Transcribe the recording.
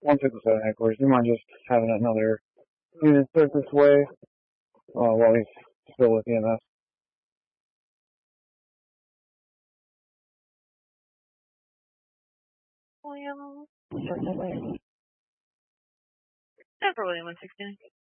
157 headquarters. Do you mind just having another unit surface way while he's still with EMS? William. Surface way. Never William 169.